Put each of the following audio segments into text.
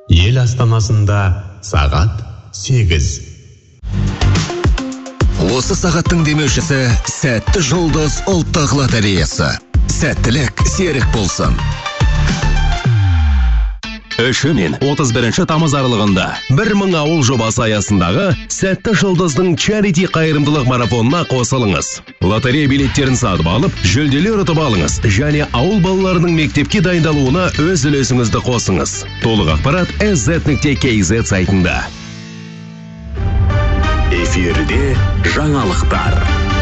Ел астанасында сағат 8. Осы сағаттың демеушісі Сәтті жұлдыз ұлттық лотереясы. Сәттілік серік болсын. 3 мен 31 тамыз аралығында 1000 ауыл жобасы аясындағы Сәтті жұлдыздың чарити қайырымдылық марафонына қосылыңыз. Лотерея билеттерін сатып алып, жүлделер ұтып алыңыз және ауыл балаларының мектепке дайындалуына өз үлесіңізді қосыңыз. Толық ақпарат sz.kz сайтында. Эфирде жаңалықтар.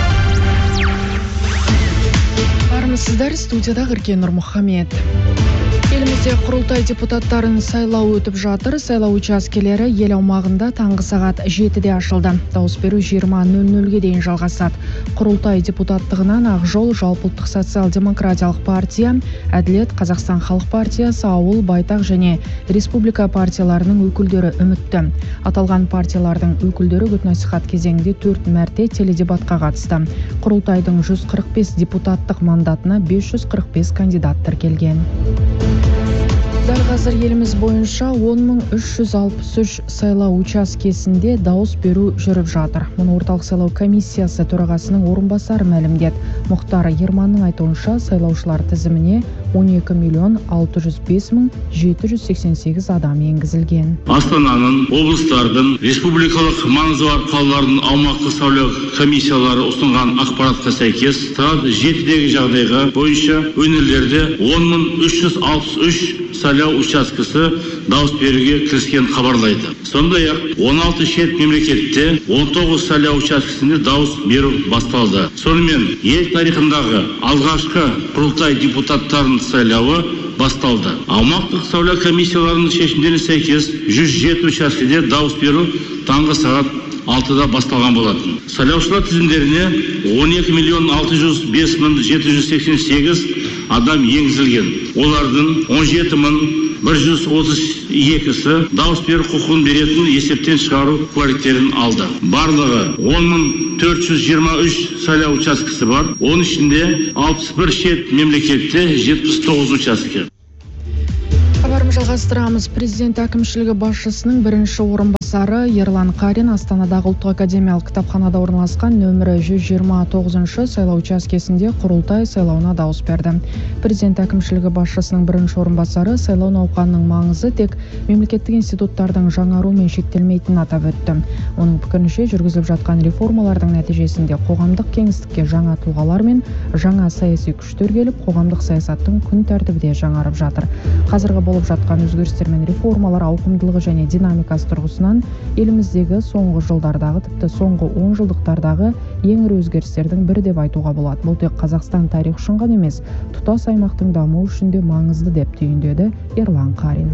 Армысыздар, студияда Ғыркен Нұрмұхамед. Елімізде құрылтай депутаттарын сайлау өтіп жатыр. Сайлау учаскелері ел аумағында таңғы сағат 7-де ашылды. Дауыс беру 20:00-ге дейін жалғасады. Құрылтай депутаттығынан Ақжол, Жалпыұлттық социал-демократиялық партия, Әділет, Қазақстан халық партиясы, Ауыл, Байтақ және Республика партияларының өкілдері үмітті. Аталған партиялардың өкілдері үгіт-насихат кезеңінде 4 мәрте теледебатқа қатысты. Құрылтайдың 145 депутаттық мандатына 545 кандидат тіркелген. Дәл қазір еліміз бойынша 10.363 сайлау учаскесінде дауыс беру жүріп жатыр. Мұны орталық сайлау комиссиясы төрағасының орынбасары мәлімдеді. Мұхтар Ерманның айтуынша сайлаушылар тізіміне 12.605.788 адам енгізілген. Астананың, облыстардың, республикалық маңызы бар қалалардың аумақтық сайлау комиссиялары ұсынған ақпаратқа сәйкес, сағат 7-дегі жағдайға бойынша өңірлерде 10.363 сайлау учаскесі дауыс беруге кіріскен хабарлайды. Сондай-ақ 16 шет мемлекетте 19 сайлау учаскесінде дауыс беру басталды. Сонымен ел тарихындағы алғашқы құрылтай депутаттарын сайлауы басталды. Аумақтық сайлау комиссияларының шешімдеріне сәйкес 107 учаскеде дауыс беру таңғы сағат 6-да басталған болатын. Сайлаушылар тізімдеріне 12.605.788 адам енгізілген. Олардың 17.132-сі дауыс беру құқығын беретін есептен шығару куәліктерін алды. Барлығы 10.423 сайлау учаскесі бар. Оның ішінде 61 шет мемлекетте 79 учаске. Хабарымызды жалғастырамыз. Президент әкімшілігі басшысының бірінші орынбасары Ерлан Қарин Астанадағы ұлттық академиялық кітапханада орналасқан нөмірі 129 сайлау учаскесінде құрылтай сайлауына дауыс берді. Президент әкімшілігі басшысының бірінші орынбасары сайлау науқанының маңызы тек мемлекеттік институттардың жаңаруымен шектелмейтінін атап өтті. Оның пікірінше жүргізіліп жатқан реформалардың нәтижесінде қоғамдық кеңістікке жаңа тұлғалар мен жаңа саяси күштер келіп, қоғамдық саясаттың күн тәртібі де жаңарып жатыр. Қазіргі болып жатқан өзгерістер мен реформалар ауқымдылығы және динамикасы тұрғысынан еліміздегі соңғы жылдардағы, тіпті соңғы 10 жылдықтардағы ең ірі өзгерістердің бірі деп айтуға болады. Бұл тек Қазақстан тарихы үшін ғана емес, тұтас аймақтың дамуы үшін де маңызды деп түйіндеді Ерлан Қарин.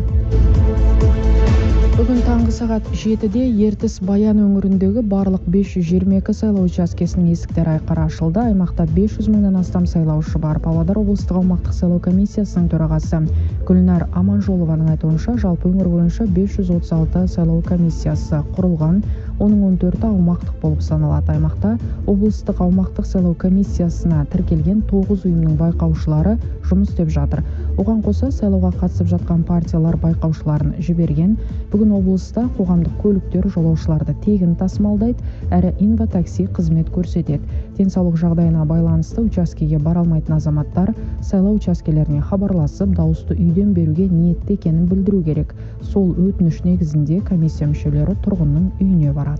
Бүгін таңғы сағат 7-де Ертіс Баян өңіріндегі барлық 522 сайлау учаскесінің есіктері айқара ашылды. Аймақта 500 мыңнан астам сайлаушы бар. Павлодар облыстық аумақтық сайлау комиссиясының төрағасы Гүлнар Аманжолованың айтуынша, жалпы өңір бойынша 536 сайлау комиссиясы құрылған. Оның 14-і аумақтық болып саналады. Аймақта облыстық аумақтық сайлау комиссиясына тіркелген 9 ұйымның байқаушылары жұмыс істеп жатыр. Оған қоса сайлауға қатысып жатқан партиялар байқаушыларын жіберген. Бүгін облыста қоғамдық көліктер жолаушыларды тегін тасымалдайды, әрі инватакси қызмет көрсетеді. Денсаулық жағдайына байланысты учаскеге бара алмайтын азаматтар сайлау учаскелеріне хабарласып, дауысты үйден беруге ниетті екенін білдіру керек. Сол өтініш негізінде комиссия мүшелері тұрғынның үйіне барады.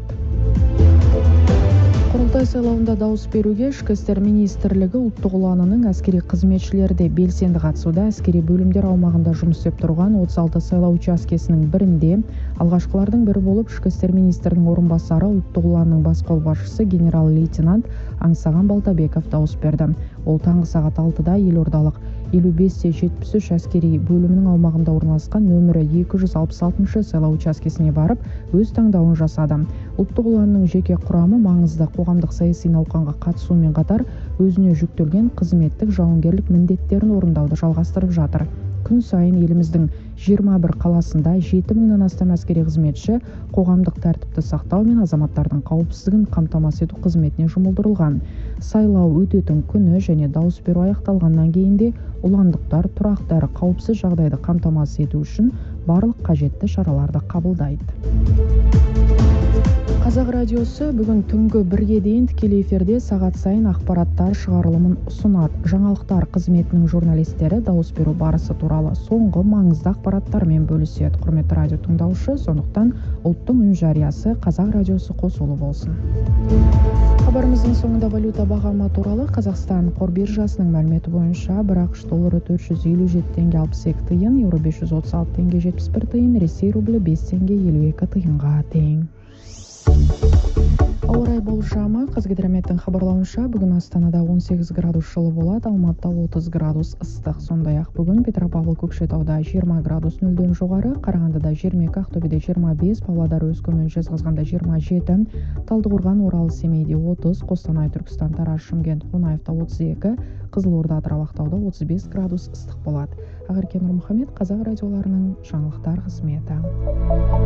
Құрылтай сайлауында дауыс беруге Ішкі істер министрлігі ұлттық ұланының әскери қызметшілері де белсенді қатысуда. Әскери бөлімдер аумағында жұмыс істеп тұрған 36 сайлау учаскесінің бірінде алғашқылардың бірі болып Ішкі істер министрінің орынбасары ұлттық ұланның бас қолбасшысы генерал-лейтенант Аңсаған Балтабеков дауыс берді. Ол таңғы сағат 6-да елордалық 55-73 әскери бөлімінің аумағында орналасқан нөмірі 266 сайлау учаскесіне барып, өз таңдауын жасады. Ұлттық ұланның жеке құрамы маңызды қоғамдық саяси науқанға қатысумен қатар өзіне жүктелген қызметтік жауынгерлік міндеттерін орындауды жалғастырып жатыр. Күн сайын еліміздің 21 қаласында 7000-нан астам әскери қызметші қоғамдық тәртіпті сақтау мен азаматтардың қауіпсіздігін қамтамасыз ету қызметіне жұмылдырылған. Сайлау өтетін күні және дауыс беру аяқталғаннан кейін де ұландықтар тұрақты әрі қауіпсіз жағдайды қамтамасыз ету үшін барлық қажетті шараларды қабылдайды. Қазақ радиосы бүгін түнгі 1-ге дейін тікелей эфирде сағат сайын ақпараттар шығарылымын ұсынады. Жаңалықтар қызметінің журналистері дауыс беру барысы туралы соңғы маңызды ақпараттармен бөліседі. Құрметті радио тыңдаушы, сондықтан ұлттың үн жариясы Қазақ радиосы қосулы болсын. Хабарымыздың соңында валюта бағамы туралы. Қазақстан қор биржасының мәліметі бойынша бір ақш доллары 457 теңге 62 тиын, еуро 536 теңге 71 тиын, Ресей рублі 5 теңге 52 тиынға тең. Ауа райы болжамы. Қазгидрометтің хабарлауынша бүгін Астанада 18 градус жылы болады, Алматыда 30 градус ыстық. Сондай-ақ бүгін Петропавл Көкшетауда 20 градус нөлден жоғары, Қарағандыда 22, Ақтөбеде 25, Павлодар Өскемен Жезқазғанда 27, Талдықорған, Орал, Семейде 30, Қостанай, Түркістан, Тараз, Шымкент, Қонаевта 32, Қызылорда, Атырау, Ақтауда 35 градус ыстық болады. Ақерке Нұрмұхамед, Қазақ радиоларының жаңалықтар қызметі.